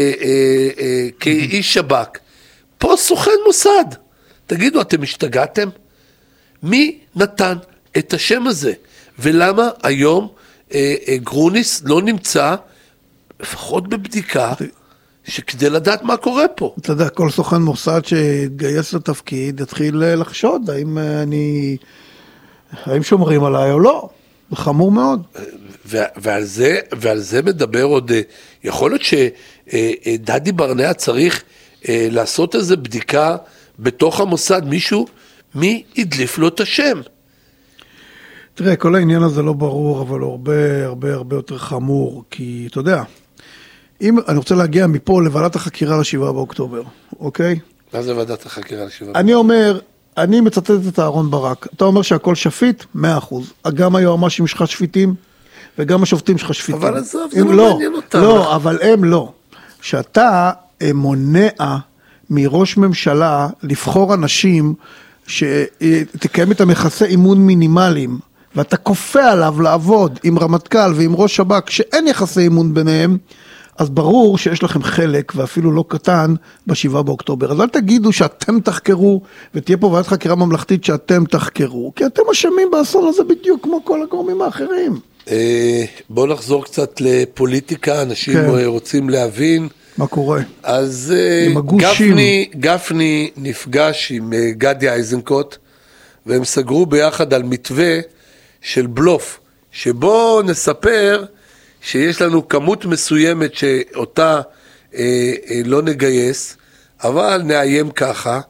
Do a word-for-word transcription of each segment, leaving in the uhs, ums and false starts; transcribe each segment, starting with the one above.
כאיש שב"כ, פה סוכן מוסד. תגידו, אתם השתגעתם? מי נתן את השם הזה? ולמה היום גרוניס לא נמצא, לפחות בבדיקה, שכדי לדעת מה קורה פה? אתה יודע, כל סוכן מוסד שגייס לתפקיד, יתחיל לחשוד, האם אני, האם שומרים עליי או לא. זה חמור מאוד. ועל זה, ועל זה מדבר עוד, יכול להיות שדדי ברנע צריך לעשות איזו בדיקה בתוך המוסד, מישהו, מי הדליף לו את השם? תראה, כל העניין הזה לא ברור, אבל הוא הרבה, הרבה, הרבה יותר חמור, כי אתה יודע, אם אני רוצה להגיע מפה לוועדת החקירה לשבעה באוקטובר, אוקיי? מה זה ועדת החקירה לשבעה? אני אומר, אני מצטט את אהרון ברק, אתה אומר שהכל שפיט? מאה אחוז. גם היועמ"שים שלך שפיטים, וגם השופטים שלך שפיטים. אבל עזוב, זה לא מעניין אותם. לא, אבל הם לא. שאתה מונע מראש ממשלה לבחור אנשים שתקיים את המחסי אימון מינימליים, ואתה כופה עליו לעבוד עם רמטכ"ל ועם ראש שב"כ, שאין יחסי אימון ביניהם, אז ברור שיש לכם חלק, ואפילו לא קטן, בשבעה באוקטובר. אז אל תגידו שאתם תחקרו, ותהיה פה ועדת חקירה ממלכתית שאתם תחקרו, כי אתם אשמים באסון הזה בדיוק כמו כל הגורמים האחרים. בואו נחזור קצת לפוליטיקה, אנשים רוצים להבין. מה קורה? אז גפני, גפני נפגש עם גדי איזנקוט, והם סגרו ביחד על מתווה של בלוף, שבו נספר שיש לנו כמות מסוימת שאותה אה, אה, לא נגייס, אבל נאיים ככה,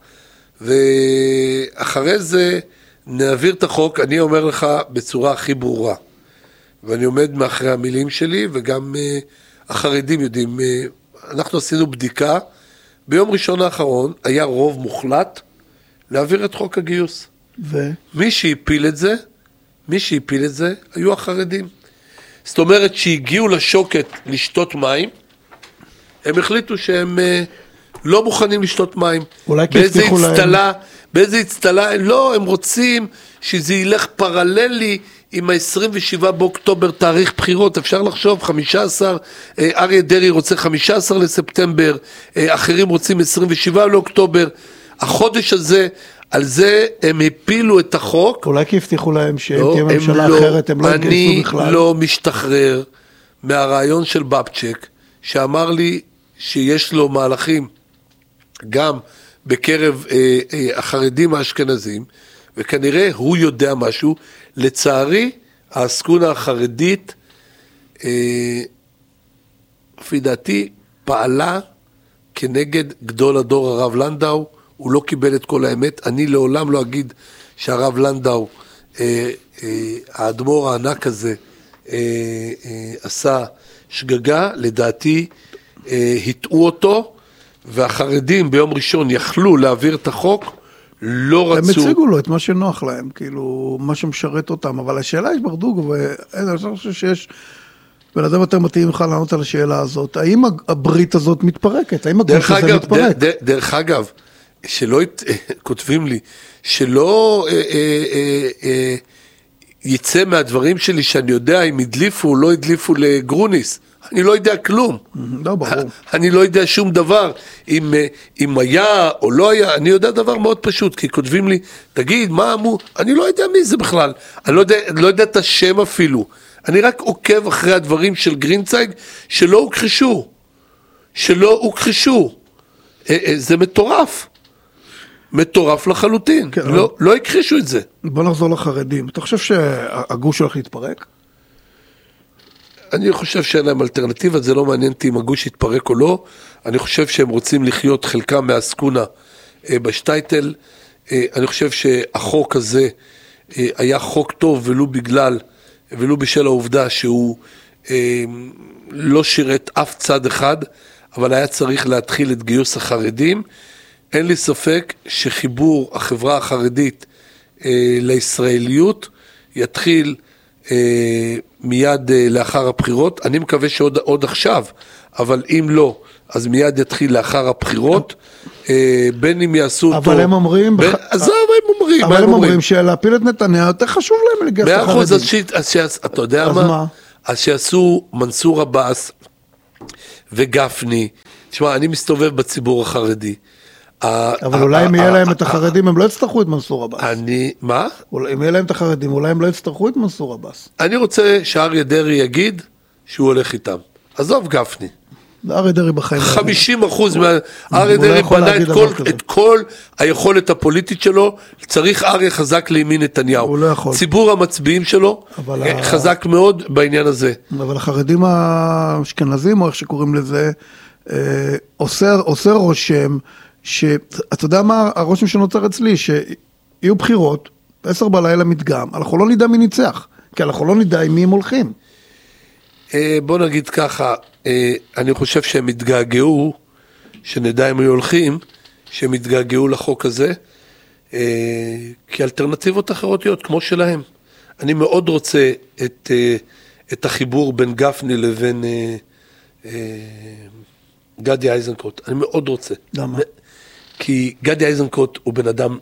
ואחרי זה נעביר את החוק. אני אומר לך בצורה הכי ברורה, ואני עומד מאחרי המילים שלי, וגם אה, החרדים יודעים, אה, אנחנו עשינו בדיקה, ביום ראשון האחרון היה רוב מוחלט להעביר את חוק הגיוס. ו? מי שהפיל את זה, מי שהפיל את זה, היו החרדים. זאת אומרת שהגיעו לשוקת לשתות מים, הם החליטו שהם uh, לא מוכנים לשתות מים. אולי באיזה הצטלה, באיזה הצטלה, לא, הם רוצים שזה ילך פרללי עם ה-עשרים ושבעה באוקטובר, תאריך בחירות. אפשר לחשוב, חמישה עשר, אריה דרעי רוצה חמישה עשר לספטמבר, אחרים רוצים עשרים ושבעה לאוקטובר. החודש הזה, על זה הם הפילו את החוק. אולי כי הבטיחו להם שאם תהיה ממשלה אחרת, הם לא יגייסו בכלל. אני לא משתחרר מהרעיון של בבצ'ק, שאמר לי שיש לו מהלכים גם בקרב אה, אה, החרדים האשכנזים, וכנראה הוא יודע משהו. לצערי, העסקונה החרדית, אה, לפי דעתי, פעלה כנגד גדול הדור הרב לנדאו. הוא לא קיבל את כל האמת. אני לעולם לא אגיד שהרב לנדאו, אה, אה, האדמו"ר הענק הזה, אה, אה, עשה שגגה. לדעתי, אה, הטעו אותו, והחרדים ביום ראשון יכלו להעביר את החוק, לא רצו. הם הציגו לו את מה שנוח להם, כאילו, מה שמשרת אותם. אבל השאלה יש ברדוג, ואני חושב שיש בן אדם יותר מתאים לך לענות על השאלה הזאת. האם הברית הזאת מתפרקת? האם הגוש הזה מתפרק? דרך, דרך אגב, שלא, כותבים לי, שלא אה, אה, אה, אה, יצא מהדברים שלי שאני יודע אם הדליפו או לא הדליפו לגרוניס. אני לא יודע כלום. לא, ברור. אני לא יודע שום דבר. אם, אם היה או לא היה, אני יודע דבר מאוד פשוט, כי כותבים לי, תגיד, מה אמרו? אני לא יודע מי זה בכלל. אני לא יודע, לא יודע את השם אפילו. אני רק עוקב אחרי הדברים של גרינצייג, שלא הוכחשו. שלא הוכחשו. זה מטורף. מטורף לחלוטין. כן, לא, לא הכחישו את זה. בוא נחזור לחרדים. אתה חושב שהגוש הולך להתפרק? אני חושב שאין להם אלטרנטיבה, זה לא מעניין אותי אם הגוש יתפרק או לא. אני חושב שהם רוצים לחיות חלקם מהסקונה אה, בשטייטל. אה, אני חושב שהחוק הזה אה, היה חוק טוב, ולו בגלל, ולו בשל העובדה שהוא אה, לא שירת אף צד אחד, אבל היה צריך להתחיל את גיוס החרדים. אין לי ספק שחיבור החברה החרדית אה, לישראליות יתחיל אה, מיד אה, לאחר הבחירות. אני מקווה שעוד עוד עכשיו, אבל אם לא, אז מיד יתחיל לאחר הבחירות, אה, בין אם יעשו אותו... אבל הם אומרים... בין, בח... אז הם אומרים. אבל הם אומרים, אומרים שלהפיל את נתניהו, יותר חשוב להם לגייס את החרדים. באחוז, אז, ש... אז ש... אתה יודע אז מה? מה? אז שיעשו מנסור עבאס וגפני תשמע, אני מסתובב בציבור החרדי. אבל אולי אם יהיה להם את החרדים, הם לא יצטרכו את מנסור עבאס. אני, מה? אם יהיה להם את החרדים, אולי הם לא יצטרכו את מנסור עבאס. אני רוצה שאריה דרעי יגיד שהוא הולך איתם. עזוב גפני. אריה דרעי בחיים. חמישים אחוז מאריה דרעי בנה את כל היכולת הפוליטית שלו, צריך אריה חזק לימין נתניהו. הוא לא יכול. ציבור המצביעים שלו חזק מאוד בעניין הזה. אבל החרדים האשכנזים, או איך שקוראים לזה, עושה רושם, שאתה יודע מה הרושם שנוצר אצלי, שיהיו בחירות, עשר בלילה מדגם, אנחנו לא נדע מי ניצח, כי אנחנו לא נדע עם מי הם הולכים. בוא נגיד ככה, אני חושב שהם התגעגעו, שנדע אם הם הולכים, שהם התגעגעו לחוק הזה, כי אלטרנטיבות אחרות להיות כמו שלהם. אני מאוד רוצה את, את החיבור בין גפני לבין גדי איזנקוט, אני מאוד רוצה. למה? כי גדי איזנקוט הוא בן אדם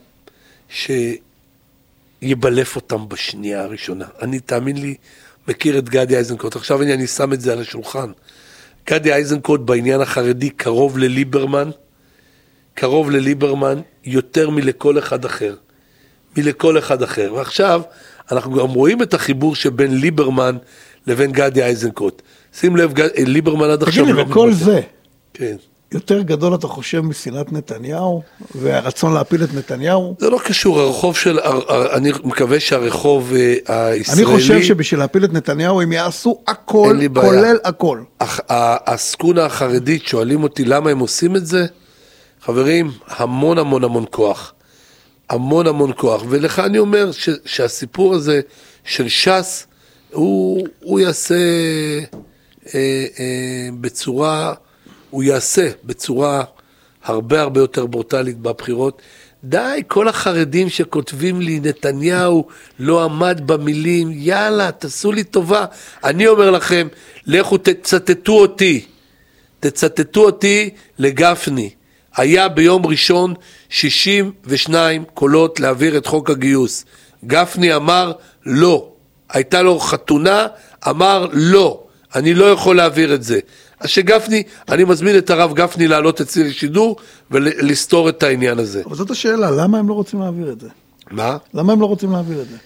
שיבלף אותם בשנייה הראשונה. אני, תאמין לי, מכיר את גדי איזנקוט. עכשיו אני, אני שם את זה על השולחן. גדי איזנקוט בעניין החרדי קרוב לליברמן, קרוב לליברמן יותר מלכל אחד אחר. מלכל אחד אחר. ועכשיו אנחנו גם רואים את החיבור שבין ליברמן לבין גדי איזנקוט. שים לב, גד... ליברמן עד עכשיו... תגיד לי, וכל זה, כן. יותר גדול אתה חושב מסנאת נתניהו, והרצון להפיל את נתניהו? זה לא קשור, הרחוב של, אני מקווה שהרחוב הישראלי... אני חושב שבשביל להפיל את נתניהו הם יעשו הכל, כולל הכל. הסקונה החרדית, שואלים אותי למה הם עושים את זה, חברים, המון המון המון כוח. המון המון כוח. ולך אני אומר ש, שהסיפור הזה של ש"ס, הוא, הוא יעשה אה, אה, בצורה... הוא יעשה בצורה הרבה הרבה יותר ברוטלית בבחירות. די, כל החרדים שכותבים לי, נתניהו לא עמד במילים, יאללה, תעשו לי טובה. אני אומר לכם, לכו תצטטו אותי, תצטטו אותי לגפני. היה ביום ראשון שישים ושניים קולות להעביר את חוק הגיוס. גפני אמר לא. הייתה לו חתונה, אמר לא. אני לא יכול להעביר את זה. אז שגפני, אני מזמין את הרב גפני לעלות אצלי לשידור ולסתור את העניין הזה. אבל זאת השאלה, למה הם לא רוצים להעביר את זה? מה? למה הם לא רוצים להעביר את זה?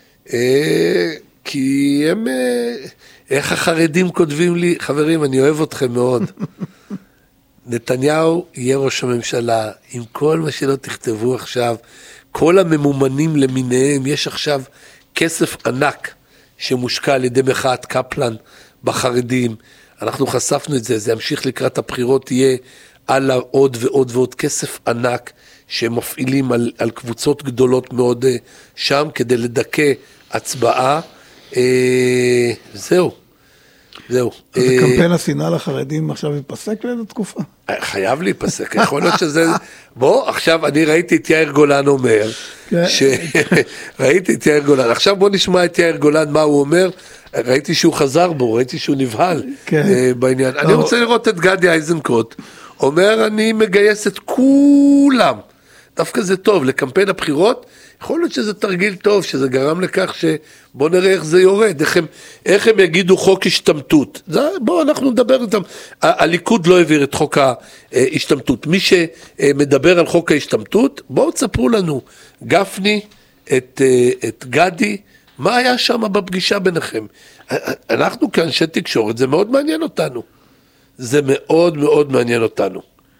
כי הם, איך החרדים כותבים לי, חברים, אני אוהב אתכם מאוד. נתניהו יהיה ראש הממשלה, עם כל מה שלא תכתבו עכשיו, כל הממומנים למיניהם, יש עכשיו כסף ענק שמושקע על ידי מחאת קפלן בחרדים, אנחנו חשפנו את זה, זה ימשיך לקראת הבחירות, יהיה על עוד ועוד ועוד כסף ענק שמפעילים על, על קבוצות גדולות מאוד שם, כדי לדכא הצבעה. אה, זהו, זהו. אז אה, קמפיין השנאה לחרדים עכשיו ייפסק לאיזו תקופה? חייב להיפסק, יכול להיות שזה... בוא, עכשיו אני ראיתי את יאיר גולן אומר, ש... ראיתי את יאיר גולן, עכשיו בוא נשמע את יאיר גולן, מה הוא אומר, ראיתי שהוא חזר בו, ראיתי שהוא נבהל בעניין. אני רוצה לראות את גדי איזנקוט, אומר אני מגייס את כולם, דווקא זה טוב, לקמפיין הבחירות, יכול להיות שזה תרגיל טוב, שזה גרם לכך שבוא נראה איך זה יורד, איך הם, איך הם יגידו חוק השתמטות. בואו אנחנו נדבר איתם. הליכוד לא העביר את חוק ההשתמטות. מי שמדבר על חוק ההשתמטות, בואו תספרו לנו, גפני, את, את גדי, מה היה שם בפגישה ביניכם? אנחנו כאנשי תקשורת, זה מאוד מעניין אותנו. זה מאוד מאוד מעניין אותנו.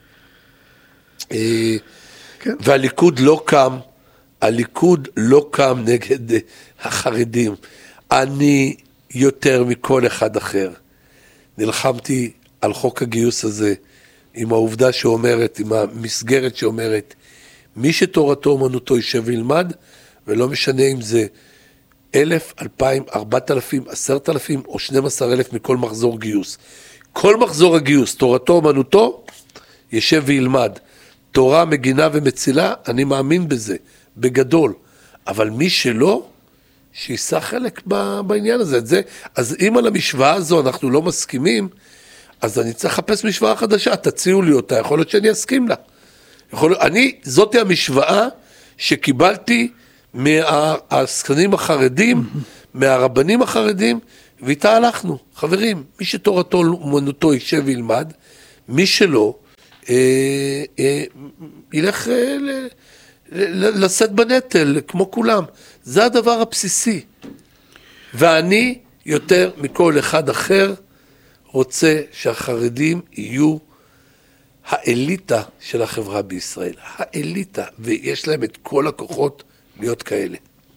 כן. והליכוד לא קם, הליכוד לא קם נגד החרדים. אני יותר מכל אחד אחר נלחמתי על חוק הגיוס הזה, עם העובדה שאומרת, עם המסגרת שאומרת, מי שתורתו אומנותו יישב וילמד, ולא משנה אם זה אלף, אלפיים, ארבעת אלפים, עשרת אלפים או שנים עשר אלף מכל מחזור גיוס. כל מחזור הגיוס, תורתו אומנותו, יישב וילמד. תורה מגינה ומצילה, אני מאמין בזה, בגדול. אבל מי שלא, שיסע חלק בעניין הזה. זה, אז אם על המשוואה הזו אנחנו לא מסכימים, אז אני צריך לחפש משוואה חדשה, תציעו לי אותה, יכול להיות שאני אסכים לה. יכול, אני, זאת המשוואה שקיבלתי מהעסקנים החרדים, מהרבנים החרדים, ואיתה הלכנו. חברים, מי שתורתו אומנותו יישב וילמד, מי שלא, אה, אה, ילך אה, ל, ל, לשאת בנטל, כמו כולם. זה הדבר הבסיסי. ואני, יותר מכל אחד אחר, רוצה שהחרדים יהיו האליטה של החברה בישראל. האליטה, ויש להם את כל הכוחות להיות כאלה.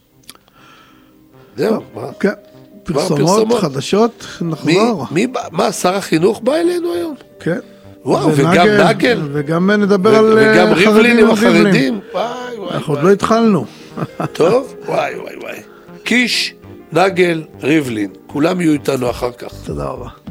זהו, מה? כן, פרסומות, חדשות, נחזור. מי, מה, שר החינוך בא אלינו היום? כן. וואו, וגם נגל. וגם נדבר על וגם ריבלין עם החרדים. וואי, וואי, אנחנו עוד לא התחלנו. טוב, וואי, וואי, וואי. קיש, נגל, ריבלין, כולם יהיו איתנו אחר כך. תודה רבה.